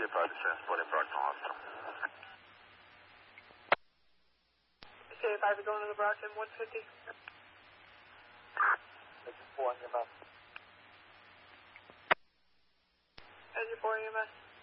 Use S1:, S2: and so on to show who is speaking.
S1: Engine 5 is transporting Brockton Hospital.
S2: Engine 5 is going to the Brockton 150.
S1: Engine 4 EMS.
S2: Engine 4 EMS.